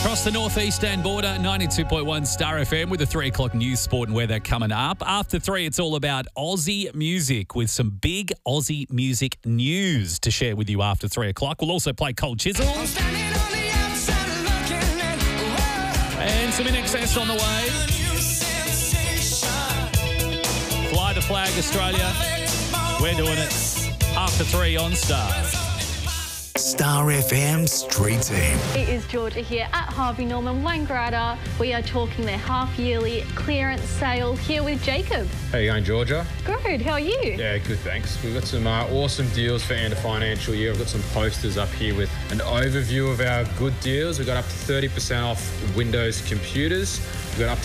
Across the northeastern border, 92.1 Star FM with the 3 o'clock news, sport and weather coming up. After 3, it's all about Aussie music with some big Aussie music news to share with you after 3 o'clock. We'll also play Cold Chisel. And some INXS on the way. Fly the flag, Australia. We're doing it after 3 on Star. Star FM Street Team. It is Georgia here at Harvey Norman Wangaratta. We are talking their half-yearly clearance sale here with Jacob. How you going, Georgia? Good, how are you? Yeah, good, thanks. We've got some awesome deals for end of financial year. I've got some posters up here with an overview of our good deals. We've got up to 30% off Windows computers. We've got up to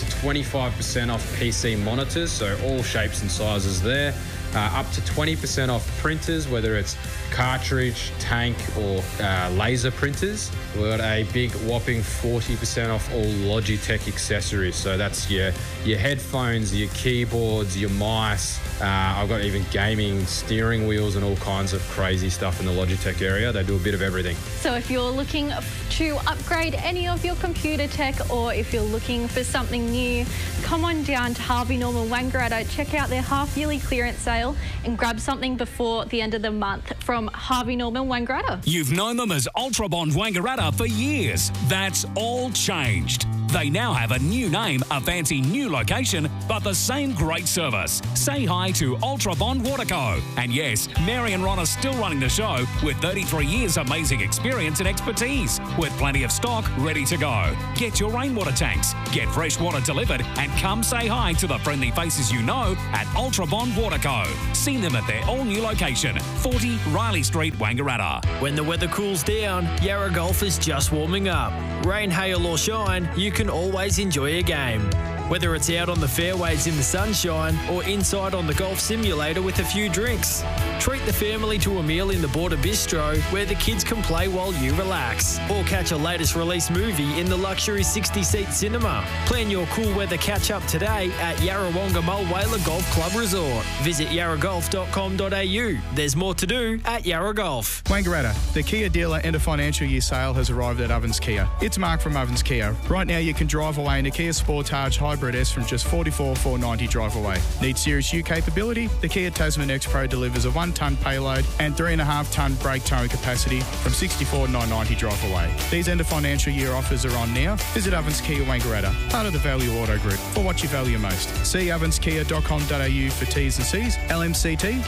25% off PC monitors, so all shapes and sizes there. Up to 20% off printers, whether it's cartridge, tank or laser printers. We've got a big whopping 40% off all Logitech accessories. So that's your headphones, your keyboards, your mice. I've got even gaming steering wheels and all kinds of crazy stuff in the Logitech area. They do a bit of everything. So if you're looking to upgrade any of your computer tech or if you're looking for something new, come on down to Harvey Norman Wangaratta. Check out their half-yearly clearance sale and grab something before the end of the month from Harvey Norman Wangaratta. You've known them as Ultrabond Wangaratta for years. That's all changed. They now have a new name, a fancy new location, but the same great service. Say hi to Ultrabond Waterco. And yes, Mary and Ron are still running the show with 33 years amazing experience and expertise, with plenty of stock ready to go. Get your rainwater tanks, get fresh water delivered, and come say hi to the friendly faces you know at Ultrabond Waterco. See them at their all-new location, 40 Riley Street, Wangaratta. When the weather cools down, Yarra Golf is just warming up. Rain, hail or shine, you can always enjoy a game. Whether it's out on the fairways in the sunshine or inside on the golf simulator with a few drinks. Treat the family to a meal in the Border Bistro where the kids can play while you relax. Or catch a latest release movie in the luxury 60-seat cinema. Plan your cool weather catch-up today at Yarrawonga Mulwala Golf Club Resort. Visit yarragolf.com.au. There's more to do at Yarra Golf. Wangaratta, the Kia dealer end of financial year sale has arrived at Ovens Kia. It's Mark from Ovens Kia. Right now you can drive away in a Kia Sportage Hybrid S from just $44,490 drive away. Need serious U capability? The Kia Tasman X Pro delivers a 1-tonne payload and 3.5-tonne brake towing capacity from $64,990 drive away. These end of financial year offers are on now. Visit Ovens Kia Wangaratta, part of the Value Auto Group, for what you value most. See ovenskia.com.au for T's and C's. LMCT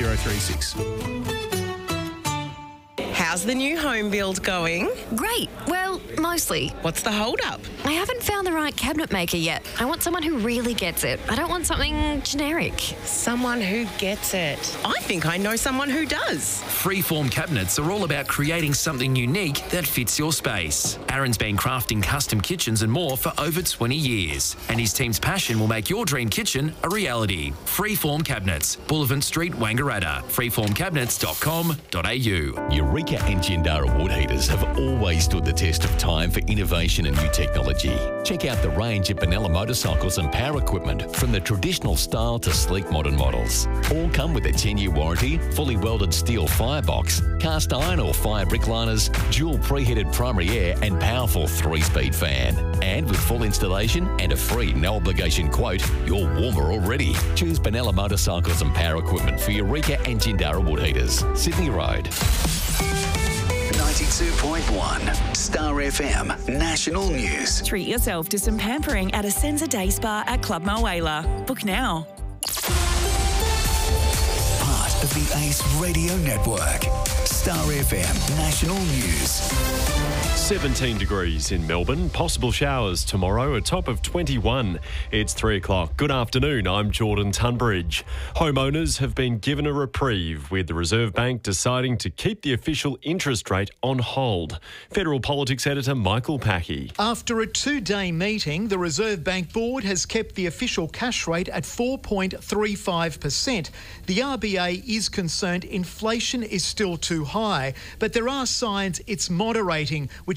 7036. How's the new home build going? Great. Well, mostly. What's the hold-up? I haven't found the right cabinet maker yet. I want someone who really gets it. I don't want something generic. Someone who gets it. I think I know someone who does. Freeform cabinets are all about creating something unique that fits your space. Aaron's been crafting custom kitchens and more for over 20 years, and his team's passion will make your dream kitchen a reality. Freeform Cabinets, Bullivant Street, Wangaratta. freeformcabinets.com.au. Eureka and Jindara wood heaters have always stood the test of time for innovation and new technology. Check out the range of Benalla motorcycles and power equipment, from the traditional style to sleek modern models. All come with a 10-year warranty, fully welded steel firebox, cast iron or fire brick liners, dual preheated primary air and powerful 3-speed fan. And with full installation and a free no-obligation quote, you're warmer already. Choose Benalla motorcycles and power equipment for Eureka and Jindara wood heaters. Sydney Road. 92.1 Star FM National News. Treat yourself to some pampering at Ascenza Day Spa at Club Mulwala. Book now. Part of the Ace Radio Network. Star FM National News. 17 degrees in Melbourne. Possible showers tomorrow, a top of 21. It's 3 o'clock. Good afternoon, I'm Jordan Tunbridge. Homeowners have been given a reprieve, with the Reserve Bank deciding to keep the official interest rate on hold. Federal Politics Editor Michael Packey. After a 2-day meeting, the Reserve Bank Board has kept the official cash rate at 4.35%. The RBA is concerned inflation is still too high, but there are signs it's moderating, which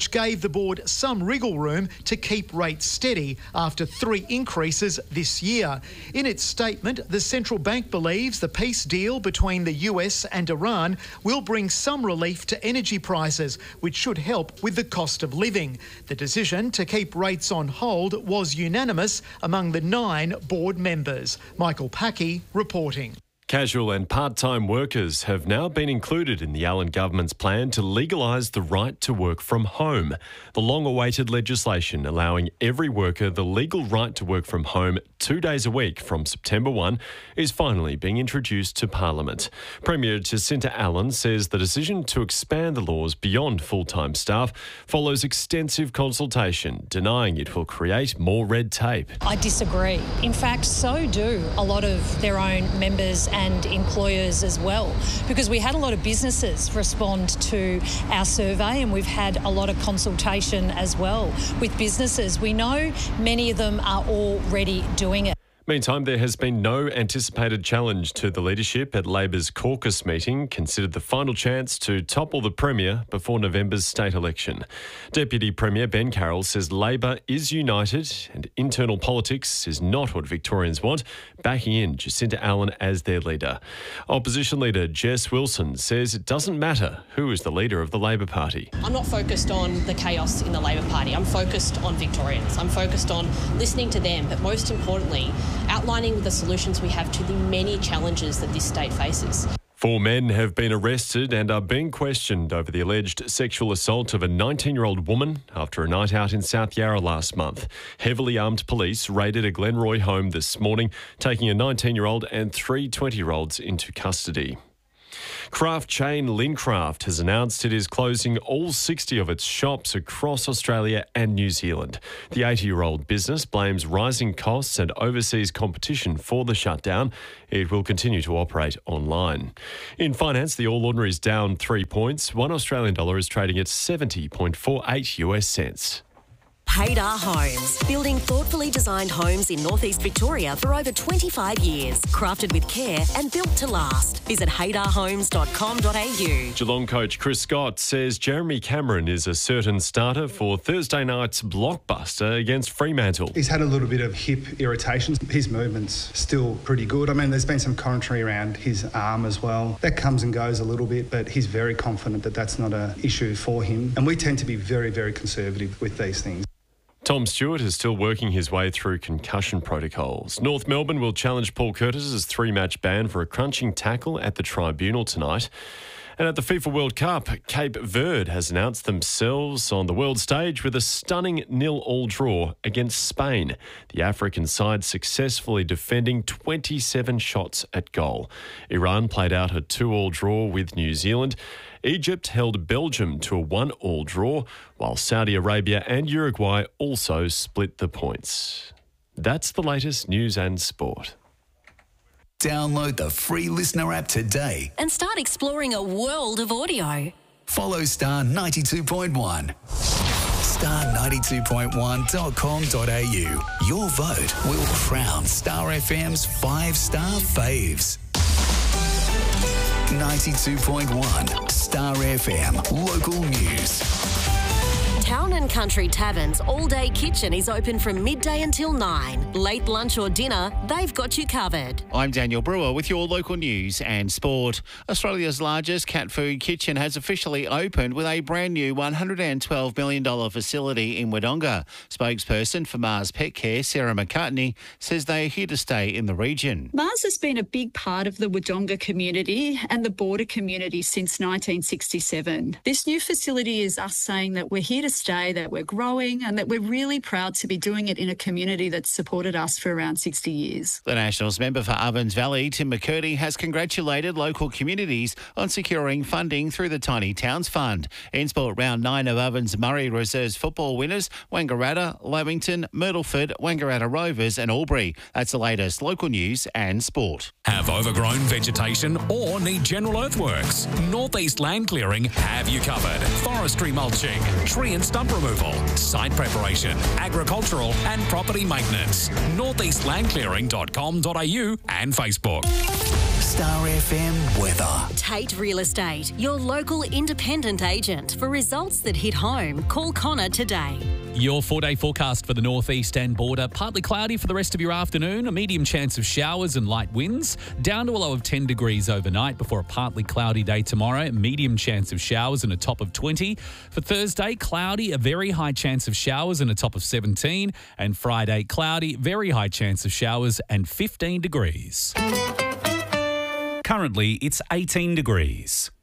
which gave the board some wriggle room to keep rates steady after 3 increases this year. In its statement, the central bank believes the peace deal between the US and Iran will bring some relief to energy prices, which should help with the cost of living. The decision to keep rates on hold was unanimous among the 9 board members. Michael Packey reporting. Casual and part-time workers have now been included in the Allen government's plan to legalise the right to work from home. The long-awaited legislation allowing every worker the legal right to work from home 2 days a week from September 1 is finally being introduced to Parliament. Premier Jacinta Allen says the decision to expand the laws beyond full-time staff follows extensive consultation, denying it will create more red tape. I disagree. In fact, so do a lot of their own members and employers as well, because we had a lot of businesses respond to our survey and we've had a lot of consultation as well with businesses. We know many of them are already doing it. Meantime, there has been no anticipated challenge to the leadership at Labor's caucus meeting, considered the final chance to topple the Premier before November's state election. Deputy Premier Ben Carroll says Labor is united and internal politics is not what Victorians want, backing in Jacinta Allen as their leader. Opposition leader Jess Wilson says it doesn't matter who is the leader of the Labor Party. I'm not focused on the chaos in the Labor Party. I'm focused on Victorians. I'm focused on listening to them, but most importantly, outlining the solutions we have to the many challenges that this state faces. 4 men have been arrested and are being questioned over the alleged sexual assault of a 19-year-old woman after a night out in South Yarra last month. Heavily armed police raided a Glenroy home this morning, taking a 19-year-old and 3 20-year-olds into custody. Craft chain Lincraft has announced it is closing all 60 of its shops across Australia and New Zealand. The 80-year-old business blames rising costs and overseas competition for the shutdown. It will continue to operate online. In finance, the All Ordinary is down 3 points. $1 Australian dollar is trading at 70.48 US cents. Haydar Homes, building thoughtfully designed homes in northeast Victoria for over 25 years. Crafted with care and built to last. Visit haydarhomes.com.au. Geelong coach Chris Scott says Jeremy Cameron is a certain starter for Thursday night's blockbuster against Fremantle. He's had a little bit of hip irritation. His movement's still pretty good. I mean, there's been some commentary around his arm as well. That comes and goes a little bit, but he's very confident that that's not an issue for him. And we tend to be very, very conservative with these things. Tom Stewart is still working his way through concussion protocols. North Melbourne will challenge Paul Curtis's 3-match ban for a crunching tackle at the tribunal tonight. And at the FIFA World Cup, Cape Verde has announced themselves on the world stage with a stunning 0-0 draw against Spain. The African side successfully defending 27 shots at goal. Iran played out a 2-2 draw with New Zealand. Egypt held Belgium to a 1-1 draw, while Saudi Arabia and Uruguay also split the points. That's the latest news and sport. Download the free Listener app today And start exploring a world of audio. Follow Star 92.1. Star92.1.com.au. Your vote will crown Star FM's 5-star faves. 92.1 Star FM Local News. Town and Country Tavern's all-day kitchen is open from midday until 9. Late lunch or dinner, they've got you covered. I'm Daniel Brewer with your local news and sport. Australia's largest cat food kitchen has officially opened with a brand new $112 million facility in Wodonga. Spokesperson for Mars Pet Care, Sarah McCartney, says they are here to stay in the region. Mars has been a big part of the Wodonga community and the border community since 1967. This new facility is us saying that we're here to stay, that we're growing and that we're really proud to be doing it in a community that's supported us for around 60 years. The Nationals member for Ovens Valley, Tim McCurdy, has congratulated local communities on securing funding through the Tiny Towns Fund. In sport, round 9 of Ovens Murray Reserves football winners, Wangaratta, Lamington, Myrtleford, Wangaratta Rovers and Albury. That's the latest local news and sport. Have overgrown vegetation or need general earthworks? Northeast Land Clearing have you covered. Forestry mulching, tree and stump removal, site preparation, agricultural and property maintenance. northeastlandclearing.com.au and Facebook. Star FM weather. Tate Real Estate, your local independent agent. For results that hit home, call Connor today. Your 4-day forecast for the northeast and border. Partly cloudy for the rest of your afternoon. A medium chance of showers and light winds. Down to a low of 10 degrees overnight before a partly cloudy day tomorrow. Medium chance of showers and a top of 20. For Thursday, cloudy, a very high chance of showers and a top of 17. And Friday, cloudy, very high chance of showers and 15 degrees. Currently, it's 18 degrees.